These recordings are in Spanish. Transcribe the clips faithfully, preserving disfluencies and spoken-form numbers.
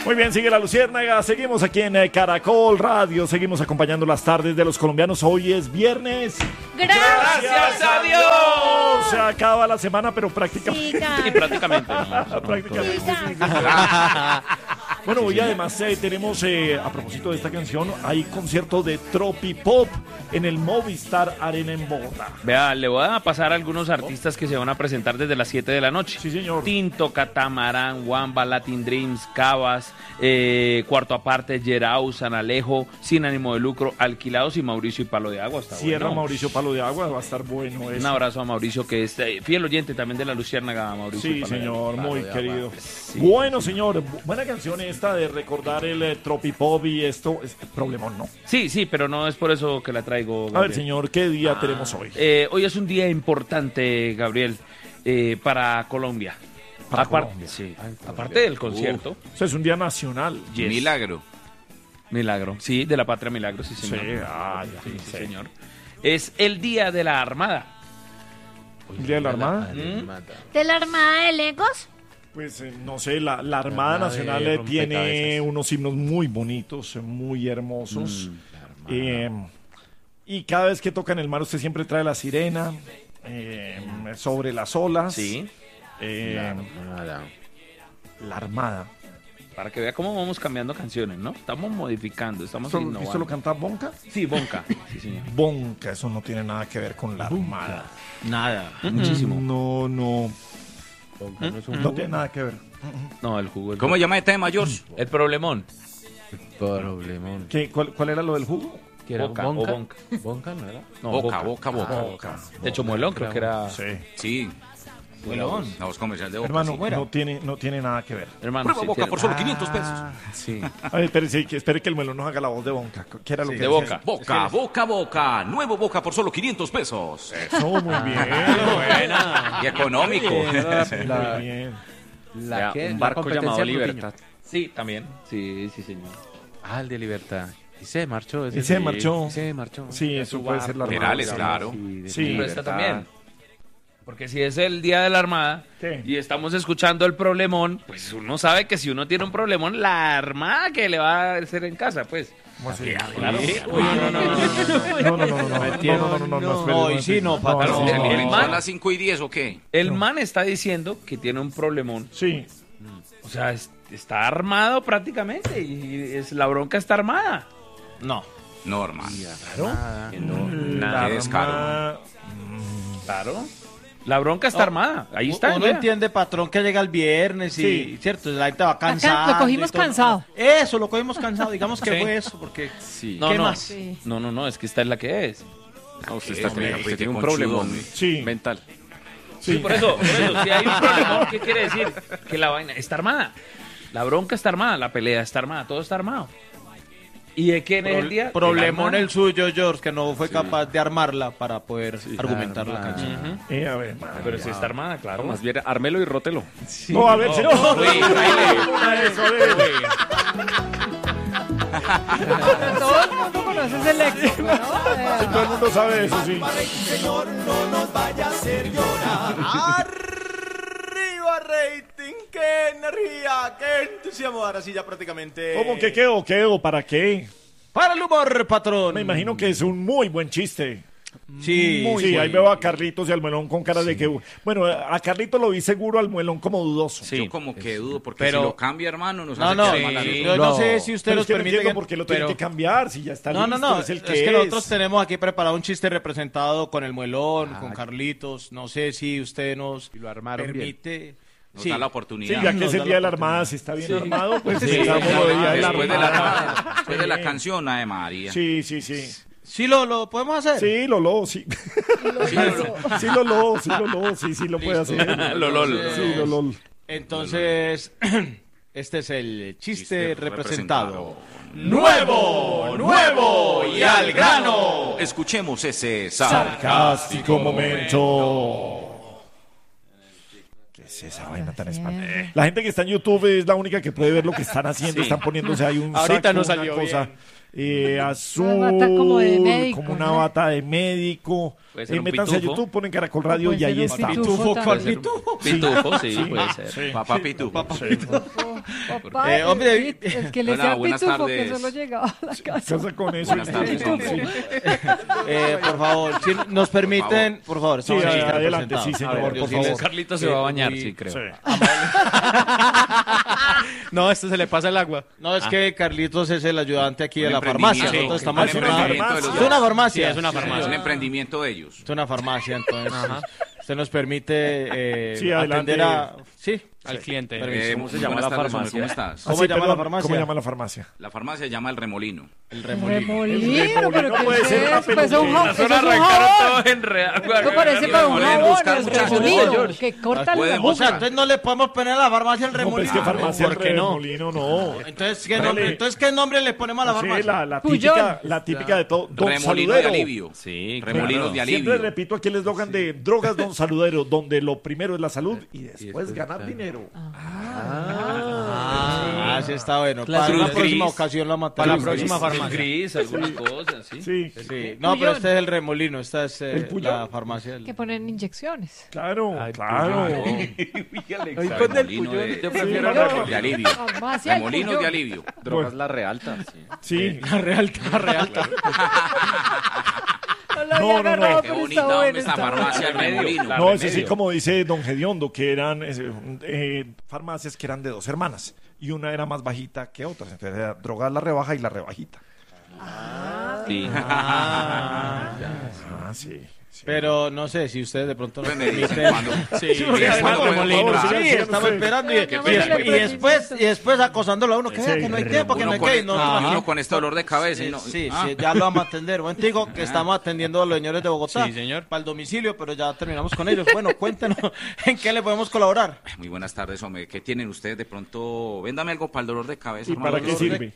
Muy bien, sigue la Luciérnaga. Seguimos aquí en eh, Caracol Radio. Seguimos acompañando las tardes de los colombianos. Hoy es viernes. ¡Gracias, Gracias a Dios! Se acaba la semana, pero prácticamente. Sí, sí prácticamente. No, prácticamente. Sí, bueno, hoy además eh, tenemos, eh, a propósito de esta canción, hay concierto de Tropipop en el Movistar Arena en Bogotá. Vea, le voy a pasar a algunos artistas que se van a presentar desde las siete de la noche. Sí, señor. Tinto, Catamarán, Wamba, Latin Dreams, Cabas, eh, Cuarto Aparte, Yerau, San Alejo, Sin Ánimo de Lucro, Alquilados y Mauricio y Palo de Agua. Está Cierra bueno. Mauricio Palo de Agua, va a estar bueno eso. Un abrazo a Mauricio, que es eh, fiel oyente también de la Luciérnaga, Mauricio. Sí, Palo señor, Palo muy de querido. Sí, bueno, sí, señor, buena canción esta de recordar el eh, Tropipop y esto, es problemón, ¿no? Sí, sí, pero no es por eso que la traigo, Gabriel. A ver, señor, ¿qué día ah, tenemos hoy? Eh, hoy es un día importante, Gabriel, eh, para Colombia. Para Aparte, Colombia. sí, aparte del concierto. Uh, o sea, es un día nacional. Yes. Milagro. Milagro, sí, de la patria Milagro, sí, señor. Sí, ah, ya, sí, sí, sí, señor. Es el día de la Armada. ¿El día de la Armada? ¿Mm? ¿De la Armada de Legos? Pues eh, no sé, la, la Armada la Nacional de eh, tiene unos himnos muy bonitos, eh, muy hermosos. Mm, eh, y cada vez que toca en el mar usted siempre trae la sirena, eh, sobre las olas. Sí. Eh, la Armada. La Armada. Para que vea cómo vamos cambiando canciones, ¿no? Estamos modificando, estamos ¿Esto, innovando. ¿Esto lo canta Bonca? Sí, Bonca. Sí, señor. Bonca, eso no tiene nada que ver con la Armada. Nada, Mm-mm. muchísimo. No, no. Bonca no es un No tiene nada que ver. No, el jugo. El ¿Cómo llama el tema, George? El problemón. problemón. ¿Qué, cuál, ¿Cuál era lo del jugo? ¿Qué era? Boca, ¿Bonca? o Bonca. ¿Bonca no era? No, boca, boca, boca, Ah, boca. De hecho, Muelón creo que era... Sí. Sí. Muelón. La voz comercial de Boca. Hermano, sí. no tiene, no tiene nada que ver. Hermano, Prueba sí, Boca tiene- por solo quinientos pesos. Sí. A ver, espere, sí, que- espere que el melón nos haga la voz de Bonca. ¿Qué era lo Sí, que de decía? Boca. Boca, Boca, Boca. Nuevo Boca por solo quinientos pesos. Eso, muy bien. Buena. Y económico. La, Muy bien. la, Ya, ¿qué? un La barco competencia llamado Rubiño. Libertad. Sí, también. Sí, sí, señor. Ah, el de Libertad. Y se marchó. ese Y se sí. marchó. Y se marchó. Sí, eso puede ser la Armada. Perales, claro. de Sí. Pero Libertad. esta también. Porque si es el día de la Armada ¿Qué? y estamos escuchando el problemón, pues uno sabe que si uno tiene un problemón, la Armada que le va a hacer en casa, pues. ¿Cómo así? Claro. Uy, no, no, no, no, no, no, no, no, no, no, no, no, no, no, no, espere, No, y no, sí, no, no, patrón. no, ¿El, no, el no, man no. a las cinco y diez o qué? El man está diciendo que tiene un problemón. Sí. O sea, es- está armado prácticamente y es, la bronca está armada. No. No, hermano. Nada. La Qué descaro. Armada- Claro. La bronca está armada. Ahí está. Uno vea. entiende, patrón, que llega el viernes y, Sí. cierto, la gente va cansada. Acá lo cogimos cansado. Eso, lo cogimos cansado. Digamos que Sí. fue eso, porque... Sí. No, ¿Qué no. más? Sí. No, no, no, es que esta es la que es. No, usted está está teniendo- usted usted tiene un conchudo, problema hombre. Sí. Mental. Sí, por eso, por eso, si hay un problema, ¿qué quiere decir? Que la vaina está armada. La bronca está armada, la pelea está armada, todo está armado. ¿Y de quién es el día? Problemón El el suyo, George, que no fue capaz de armarla para poder argumentar la armada. canción. Ujú. Eh, a ver, madre. Pero si está armada, claro. Más bien, ármelo y rótelo. No, a ver, si no. Uy, baile. Una de eso, a ver. Todo el mundo conoce ese léxico, ¿no? Sí, todo el mundo sabe eso, sí. ¡Arriba, rating! ¡Qué energía! ¡Qué entusiasmo! Ahora sí, ya prácticamente... ¿Cómo que qué o qué o para qué? ¡Para el humor, patrón! Me imagino que es un muy buen chiste. Sí, Muy, sí, ahí veo a Carlitos y al Muelón con cara de que... Bueno, a Carlitos lo vi seguro, al Muelón como dudoso. Sí. Yo como que dudo, porque Pero- si lo cambia, hermano, nos No, hace no, quedar sí. mal a yo nosotros. no sé si usted Pero nos es que no permite... entiendo por qué lo tiene pero- que cambiar, si ya está No, listo, no, no, es el es que que es. nosotros tenemos aquí preparado un chiste representado con el Muelón, Ah, con Carlitos. No sé si usted nos Y lo armaron permite... Nos Sí. da la Sí, oportunidad. ya que nos es el da día la de la Armada, si está bien armado, pues Sí, empezamos ya, lo de Día de la Después de la, Armada. después de la Sí. canción, Ave María. Sí, sí, sí. Sí, lo, lo podemos hacer. Sí, Lolo, sí. Sí, lo- Sí, Lolo, sí, Lolo, sí, sí lo puede hacer. Lolol. Sí, Lolo. Entonces, este es el chiste, Chiste representado. ¡Nuevo! ¡Nuevo! ¡Y al grano! Escuchemos ese Sarcástico momento. ¿Qué es esa vaina tan espantosa? La gente que está en YouTube es la única que puede ver lo que están haciendo. Están poniéndose ahí un Ahorita saco, no una salió cosa. bien. eh, azul, Una bata como de médico, como una ¿no? bata de médico. Puede ser Eh, un métanse a pitufo. YouTube, ponen Caracol Radio Puede y ahí ser un está. pitufo ¿Cuál también. pitufo? Pitufo, sí, puede ser. Sí. Papá Pitufo. Papá, Eh, hombre, el, el que le Hola, decía buenas pitufo que tardes. solo llegaba a la casa. Casa con eso. Buenas tardes, hombre. Eh, por favor, si nos permiten, por favor, Sí, estamos en lista adelante, representados. sí, señor, A ver, por yo sí favor. les- Carlitos se eh, va a bañar, muy- sí, creo. Sí. No, este se le pasa el agua. No, es que Carlitos es el ayudante aquí de Un la farmacia. emprendimiento, Nosotros un estamos en una emprendimiento de los Es una dos. farmacia. Sí, es una farmacia. Es un emprendimiento de ellos. Es una farmacia, entonces. Usted nos permite eh, Sí, adelante. atender a. Sí. Al cliente. Eh, ¿Cómo se llama buenas la tardes, hombre, farmacia? ¿Cómo estás? ¿Cómo Ah, sí, se llama la perdón, farmacia? ¿Cómo llama la farmacia? La farmacia se llama El Remolino. El El Remolino, pero remolino ¿qué puede es ser una eso? Pues es un peluquera. ja- eso es un Arrancaron jabón. todos enredados. Eso parece para un Pueden jabón, buscar el muchas remolino, cosas. que corta Pueden la O sea, boca. entonces no le podemos poner a la farmacia el No, pues remolino. es que farmacia ¿por qué no? remolino no. Entonces, ¿qué Dale. nombre, entonces, ¿qué nombre le ponemos a la Sí, farmacia? la, la Puyol. típica, la típica de todo. Don Remolino de Saludero. alivio. Sí, Remolinos de alivio. Siempre repito aquí el eslogan de Drogas Don Saludero, donde lo primero es la salud y después ganar dinero. Ah, sí está bueno. Claro. Para una Cruz próxima gris. ocasión la matamos. Para la Cruz próxima gris. farmacia. Gris, algunas cosas, ¿sí? Sí, Sí. No, pero este es el remolino. Esta es eh, ¿El Puyol? la farmacia. del- Que ponen inyecciones. claro, claro. Remolino de, Yo prefiero de, de alivio. Farmacia, el Remolinos Puyol. de alivio. Drogas La Realta. Sí. Sí, La realta, realta. No lo No, había no, no. agarrado, Qué pero bonita está bueno. hombre, esta está bueno. farmacia El Remolino. no, es así como dice Don Gediondo, que eran eh, eh, farmacias que eran de dos hermanas y una era más bajita que otras. Entonces era Drogas La Rebaja y La Rebajita. Sí. Ah, sí. sí. Pero no sé si ustedes de pronto nos Pues me dicen permiten. cuando. Sí, Sí, porque es cuando estamos- podemos por favor, entrar. sigan, Sí, sigan estamos ustedes. esperando y, No, y- no, no, y no, después y después acosándolo a uno que Sí, vea que no hay tiempo, que no Uno hay con, que el- no, uno no. con este dolor de cabeza. y no- Sí, Ah. sí, ya lo vamos a atender. Buen digo que estamos atendiendo a los señores de Bogotá. Sí, señor. Para el domicilio, pero ya terminamos con ellos. Bueno, cuéntenos en qué le podemos colaborar. Muy buenas tardes, hombre. ¿Qué tienen ustedes? De pronto, véndame algo para el dolor de cabeza. ¿Y hermano. para qué Dolor de- sirve?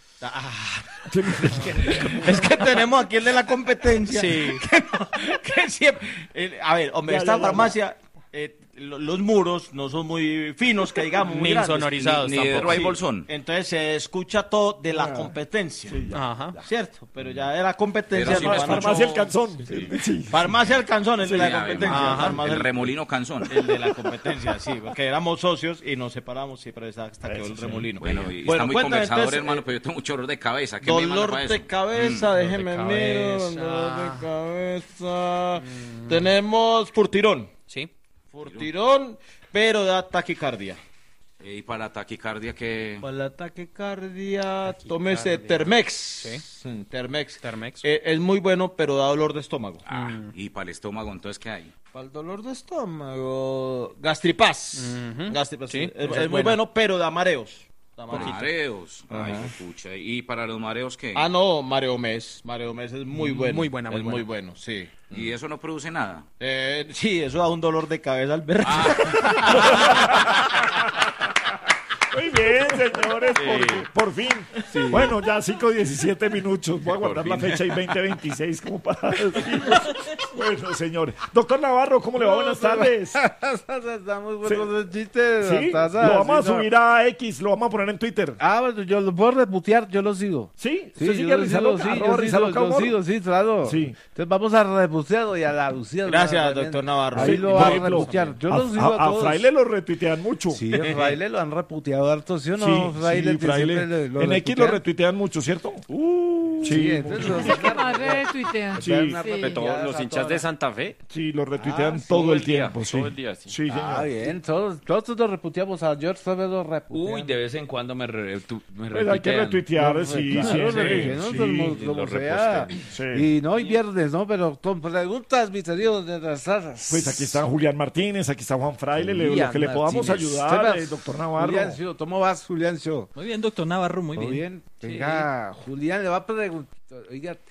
Es que tenemos aquí el de la competencia. Sí. Que, no- que siempre. eh, a ver, hombre, Ya, esta ya, ya, farmacia. eh, lo- los muros no son muy finos, que digamos, muy Ni grandes. insonorizados Ni- ni de tampoco. Roy Sí. Bolsón. Entonces se escucha todo de la competencia. Ajá. Cierto, pero ya era competencia. Pero sí, no pues, van a- Farmacia El Canzón. Sí. Farmacia El Canzón, el de la Sí, competencia. Ajá, Farmacia el remolino canzón. el de la competencia, sí, porque éramos socios y nos separamos, sí, pero hasta hasta quedó Eso el sí. remolino. Bueno, y Bueno, está muy cuéntame, conversador, entonces, hermano, eh, pero yo tengo mucho dolor de cabeza. ¿Qué me manda Dolor para de eso? cabeza, déjeme de mirar. cabeza. Dolor de cabeza. Tenemos furtirón. Sí. Furtirón, pero da taquicardia. Eh, Y para taquicardia, que Para la taquicardia, tómese Termex. Mm, Termex. Termex. Eh, es muy bueno, pero da dolor de estómago. Ah, y para el estómago, entonces, ¿qué hay? Para el dolor de estómago, Gastripaz. Ujú. Gastripaz, Sí, sí. Es, esa es es muy buena. bueno, pero da mareos. Da poquito. Mareos. Ay, pucha. ¿Y para los mareos qué? Ah, no, Mareo Mes. Mareo Mes es muy bueno. Muy buena, muy Es buena. muy bueno, sí. ¿Y eso no produce nada? Eh, sí, eso da un dolor de cabeza al ver. Muy bien, señores, por, por fin. Bueno, ya cinco diecisiete minutos. Voy a guardar la fecha y veinte veintiséis como para decirnos. Bueno, señores. Doctor Navarro, ¿cómo le va? Buenas tardes. Estamos buenos los chistes. ¿Sí? Lo vamos a subir a X, lo vamos a poner en Twitter. Ah, bueno, yo lo puedo reputear, yo lo sigo. ¿Sí? Sí, ¿Usted yo sigue a lo Risa sigo, Loca? sí, Arroba yo Risa sigo, Loca yo Humor. sigo, sí, claro. Sí. Entonces vamos a reputearlo y a la Lucía. Gracias, también. doctor Navarro. Ahí Sí, lo por va a ejemplo, reputear. Yo a, lo sigo a, a- a todos. Fraile lo retuitean mucho. Sí, a Fraile lo han reputeado harto, ¿sí o no? Sí, Fraile, sí, que Fraile. siempre lo En X lo reputean. retuitean mucho, ¿cierto? Uh, Sí, sí, entonces mucho. lo- Es el que más retuitea. Sí. Una Sí. reputeada Todos los a hinchas toda de la- Santa Fe. Sí, lo retuitean Ah, sí, todo todo el el día, tiempo. Sí, todo el día, sí. sí, Ah, señor. bien, todos, todos lo reputeamos a George Soros lo reputean. Uy, de vez en cuando me, re, tu- me Pues hay que retuitean. retuitear, No, sí, claro, sí, lo sí, reputean, sí, como- sí, como lo sea. repostean. Sí. Y no hoy viernes, ¿no? Pero con preguntas, mis queridos de las razas. Pues aquí está Julián Martínez, aquí está Juan Fraile, le- lo Julián que le podamos Martínez. ayudar, Sebas, eh, doctor Navarro. Juliancio, ¿cómo vas, Juliancio? Muy bien, doctor Navarro, muy Muy bien. bien. Venga, Julián le va a preguntar. Oiga,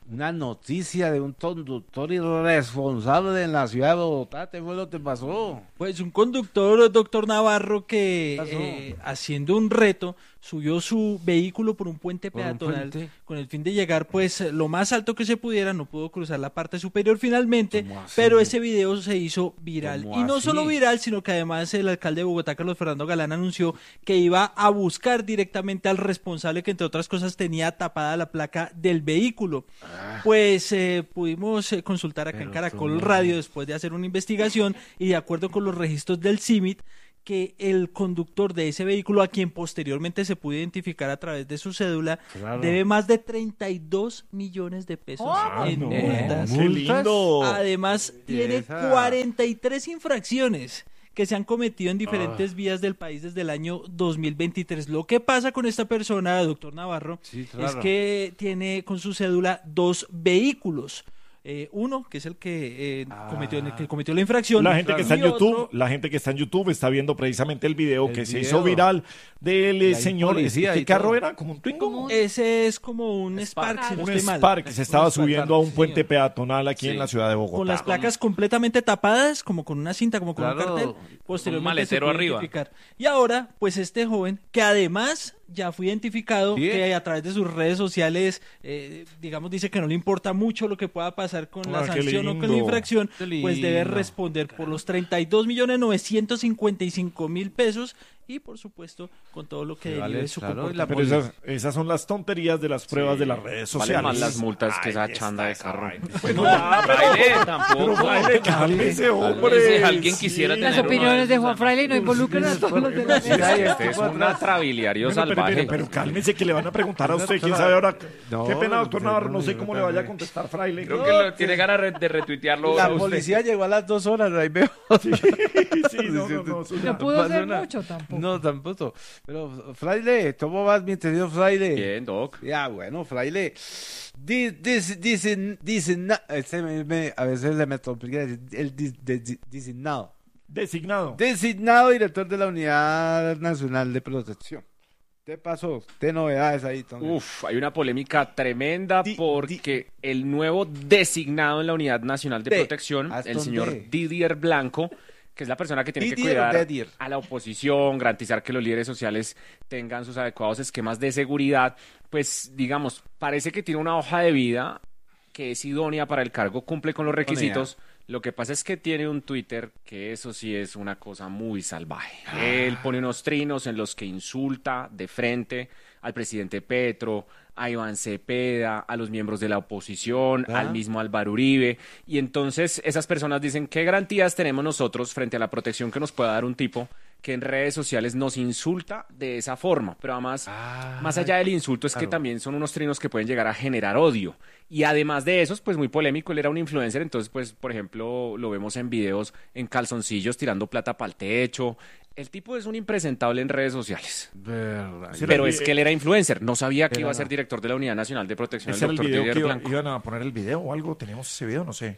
una noticia de un conductor irresponsable en la ciudad de Bogotá. ¿Qué fue lo que pasó? Pues un conductor, doctor Navarro, que ¿Qué pasó? eh, haciendo un reto subió su vehículo por un puente ¿Por un peatonal puente? con el fin de llegar pues lo más alto que se pudiera, no pudo cruzar la parte superior finalmente, ¿Cómo así? pero ese video se hizo viral. ¿Cómo Y no así? solo viral, sino que además el alcalde de Bogotá, Carlos Fernando Galán, anunció que iba a buscar directamente al responsable que entre otras cosas tenía tapada la placa del vehículo. Pues eh, pudimos eh, consultar acá en Pero Caracol ¿cómo? Radio después de hacer una investigación y de acuerdo con los registros del C I M I T, que el conductor de ese vehículo, a quien posteriormente se pudo identificar a través de su cédula, Claro. debe más de treinta y dos millones de pesos Ah, en no, multas. qué lindo. Además, tiene Esa. cuarenta y tres infracciones que se han cometido en Ah. diferentes vías del país desde el año dos mil veintitrés. Lo que pasa con esta persona, doctor Navarro, Sí, es claro. que tiene con su cédula dos vehículos. Eh, uno, que es el que, eh, cometió, en el que cometió la infracción. La gente que está en y YouTube, otro- la gente que está en YouTube está viendo precisamente el video El que se video. hizo viral del eh, hay señor. policía ¿Qué y carro todo. era? ¿Como un Twingo? Ese es como un Spark, si no Un estoy mal. Spark que se estaba Un Spark, subiendo a un sí, puente señor. peatonal aquí Sí. en la ciudad de Bogotá. Con las placas completamente tapadas, como con una cinta, como con Claro. un cartel. Posteriormente Un maletero se pudo arriba. identificar. Y ahora, pues este joven, que además ya fue identificado, Sí. que a través de sus redes sociales, eh, digamos, dice que no le importa mucho lo que pueda pasar con la Ah, qué sanción o con la lindo. infracción, Qué pues debe lindo. responder por los treinta y dos millones novecientos cincuenta y cinco mil pesos y, por supuesto, con todo lo que Sí, derive vale, de su claro, y comportamiento. la Pero esas, esas son las tonterías de las pruebas de las redes Valen sociales. más las multas que esa Ahí chanda está de carro. esa vaina. Bueno, ya, pero- Fraile, pero tampoco. Fraile, cálmese, hombre. Cálmese, alguien quisiera Sí. tener Las uno de opiniones de esos, Juan Fraile no involucran a todos los de la Sí, mesa. hay Este es tipo un atrás. atrabiliario Bueno, pero, salvaje. pero, pero cálmese que le van a preguntar a usted, quién sabe ahora. No, Qué pena, doctor no, Navarro, no no, sé no, cómo no, le vaya a no. contestar Fraile. Creo que lo- tiene ganas re- de retuitearlo. La a usted. policía llegó a las dos horas, ahí veo. Sí, sí, no, no, no, sí, No no. pudo Pasó ser una- mucho tampoco. No, tampoco. Pero, Fraile, ¿cómo vas, mi querido Fraile? Bien, Doc. Ya, bueno, Fraile. Di- Dice, dice, dice, na- este me- me- a veces le me complica decir, el dis- de- designado. Designado. Designado director de la Unidad Nacional de Protección. ¿Qué pasó? ¿Qué novedades ahí, Tom? Uf, hay una polémica tremenda Di- porque el nuevo designado en la Unidad Nacional de De- Protección, ¿hasta el señor dónde? Didier Blanco, que es la persona que tiene que Didier o cuidar Dedier. a la oposición, garantizar que los líderes sociales tengan sus adecuados esquemas de seguridad, pues digamos, parece que tiene una hoja de vida que es idónea para el cargo, cumple con los requisitos. Lo que pasa es que tiene un Twitter que eso sí es una cosa muy salvaje. Él pone unos trinos en los que insulta de frente al presidente Petro, a Iván Cepeda, a los miembros de la oposición, Ah. al mismo Álvaro Uribe. Y entonces esas personas dicen, ¿qué garantías tenemos nosotros frente a la protección que nos pueda dar un tipo que en redes sociales nos insulta de esa forma? Pero además, Ah, más allá del insulto, es que claro. también son unos trinos que pueden llegar a generar odio. Y además de eso, pues muy polémico, él era un influencer, entonces, pues, por ejemplo, lo vemos en videos en calzoncillos tirando plata para el techo. El tipo es un impresentable en redes sociales. Verdad. Sí, Pero el es vi- que él era influencer, no sabía que Era iba a ser no. director de la Unidad Nacional de Protección, Ese el era el doctor video Didier que iba- Blanco. iban a poner el video o algo. ¿Tenemos ese video? No sé.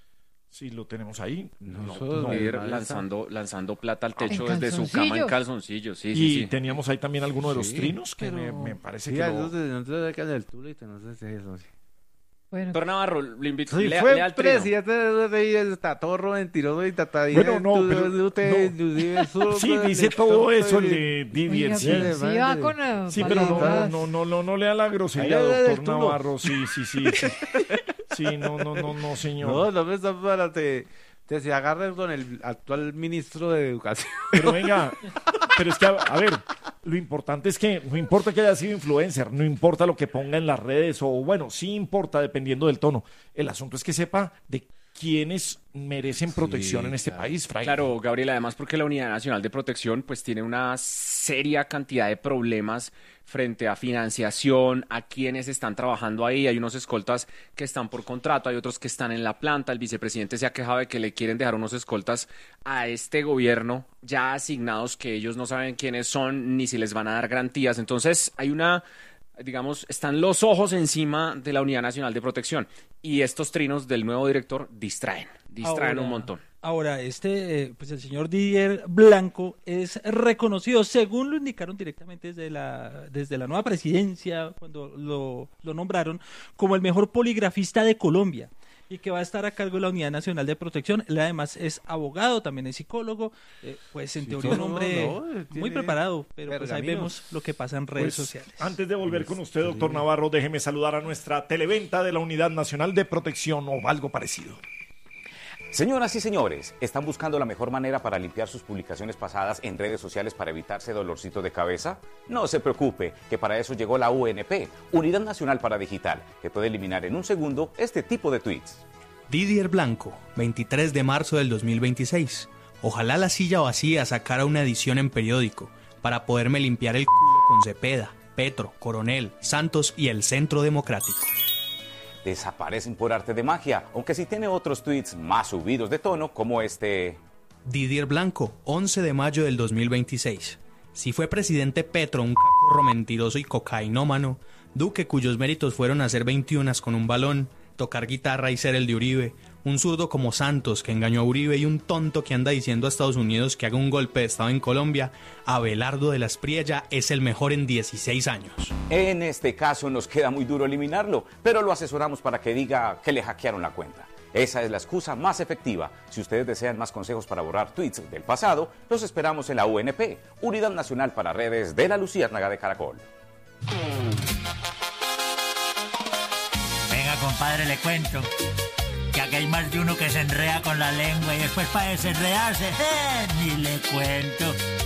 Si lo tenemos ahí. Nosotros, no, Didier ahí está. lanzando, lanzando plata al techo En desde su cama en calzoncillos. calzoncillos. Sí, Y sí, sí. teníamos ahí también alguno de los Sí, trinos que me, pero- me parece Sí, que a lo- esos de dentro de acá del Tulita, no sé si es eso. Sí. Bueno, Doctor Navarro, lo invito, Sí, lea, fue lea el trino. presidente de rey, el tatorro, mentiroso y tatadía. Bueno, no, pero- Sí, dice todo eso el de Didier, oiga, sí. pero sí va con eh, Sí, pero no, palabras. no, no, no, no lea la grosería, Ahí le da el doctor tulo. Navarro. Sí, sí, sí. Sí, sí no, no, no, no, señor. No, no me está para te, te se agarre con el actual ministro de Educación. Pero venga, pero es que, a, a ver, lo importante es que no importa que haya sido influencer, no importa lo que ponga en las redes, o bueno, sí importa dependiendo del tono. El asunto es que sepa de quiénes merecen protección Sí, en este claro. país, Fray. Claro, Gabriel, además porque la Unidad Nacional de Protección pues tiene una seria cantidad de problemas frente a financiación, a quienes están trabajando ahí. Hay unos escoltas que están por contrato, hay otros que están en la planta. El vicepresidente se ha quejado de que le quieren dejar unos escoltas a este gobierno ya asignados que ellos no saben quiénes son ni si les van a dar garantías. Entonces hay una... digamos, están los ojos encima de la Unidad Nacional de Protección y estos trinos del nuevo director distraen, distraen Ahora, un montón. Ahora, este, eh, pues el señor Didier Blanco es reconocido, según lo indicaron directamente desde la, desde la nueva presidencia, cuando lo, lo nombraron, como el mejor poligrafista de Colombia y que va a estar a cargo de la Unidad Nacional de Protección. Él además es abogado, también es psicólogo, eh, pues en Sí, teoría un no, hombre no, muy tiene preparado, pero pues ahí pergaminos. vemos lo que pasa en redes Pues, sociales. antes de volver con usted, doctor Navarro, déjeme saludar a nuestra televenta de la Unidad Nacional de Protección o algo parecido. Señoras y señores, ¿están buscando la mejor manera para limpiar sus publicaciones pasadas en redes sociales para evitarse dolorcito de cabeza? No se preocupe, que para eso llegó la U N P, Unidad Nacional para Digital, que puede eliminar en un segundo este tipo de tweets. Didier Blanco, veintitrés de marzo del dos mil veintiséis. Ojalá la silla vacía sacara una edición en periódico para poderme limpiar el culo con Cepeda, Petro, Coronel, Santos y el Centro Democrático. Desaparecen por arte de magia, aunque sí tiene otros tweets más subidos de tono, como este... Didier Blanco, once de mayo del dos mil veintiséis. Si fue presidente Petro un cacorro mentiroso y cocainómano, Duque cuyos méritos fueron hacer veintiunas con un balón, tocar guitarra y ser el de Uribe, un zurdo como Santos que engañó a Uribe y un tonto que anda diciendo a Estados Unidos que haga un golpe de estado en Colombia, Abelardo de la Espriella es el mejor en dieciséis años. En este caso nos queda muy duro eliminarlo, pero lo asesoramos para que diga que le hackearon la cuenta. Esa es la excusa más efectiva. Si ustedes desean más consejos para borrar tweets del pasado, los esperamos en la U N P, Unidad Nacional para Redes de la Luciérnaga de Caracol. Venga, compadre, le cuento que aquí hay más de uno que se enrea con la lengua y después para desenredarse, ¡eh! Ni le cuento.